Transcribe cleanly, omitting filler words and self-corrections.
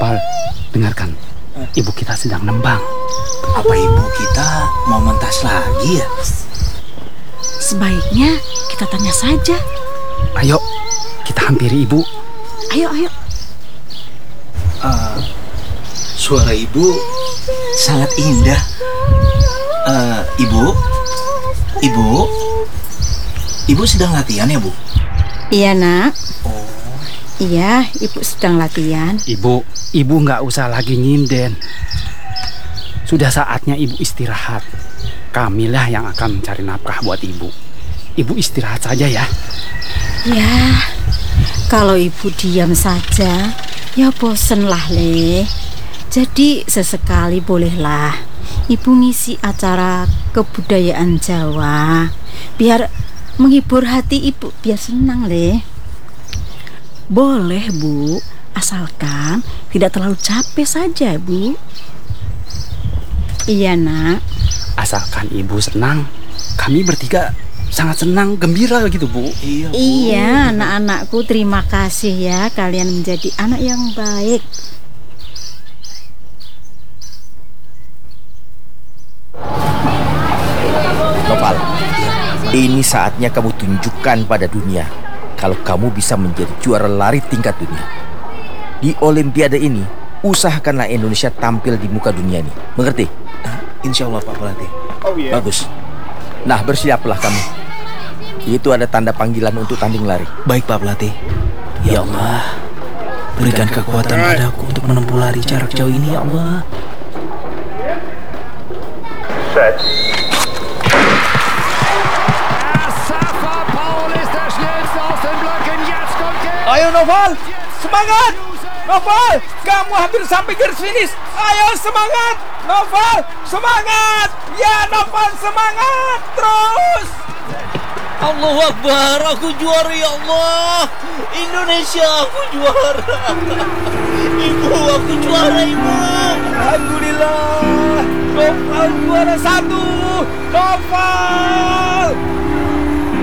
Noval, dengarkan. Ibu kita sedang nembang. Apa ibu kita mau mentas lagi ya? Sebaiknya kita tanya saja. Ayo, kita hampiri ibu. Ayo. Suara ibu sangat indah. Ibu sedang latihan ya, Bu? Iya, Nak. Oh. Iya, Ibu sedang latihan. Ibu nggak usah lagi nyinden. Sudah saatnya ibu istirahat. Kamilah yang akan mencari nafkah buat ibu. Ibu istirahat saja ya. Ya, kalau Ibu diam saja, ya bosen lah, Le. Jadi sesekali bolehlah Ibu ngisi acara kebudayaan Jawa, biar menghibur hati Ibu, biar senang, Le. Boleh, Bu, asalkan tidak terlalu capek saja, Bu. Iya, Nak. Asalkan ibu senang, kami bertiga sangat senang, gembira gitu, Bu. Iya, Bu. Iya, anak-anakku, terima kasih ya, kalian menjadi anak yang baik. Noval, ini saatnya kamu tunjukkan pada dunia kalau kamu bisa menjadi juara lari tingkat dunia. Di Olimpiade ini, usahakanlah Indonesia tampil di muka dunia ini. Mengerti? Insya Allah, Pak Pelatih. Bagus. Nah, bersiaplah kamu. Itu ada tanda panggilan untuk tanding lari. Baik, Pak Pelatih. Ya Allah, berikan kekuatan padaku untuk menempuh lari jarak jauh ini, ya Allah. Ayo Noval, semangat! Noval, kamu hampir sampai garis finish. Ayo semangat, Noval, semangat! Ya Noval, semangat terus! Allahu Akbar, aku juara ya Allah. Indonesia, aku juara. Ibu, aku juara, Ibu. Alhamdulillah, Noval juara 1. Noval!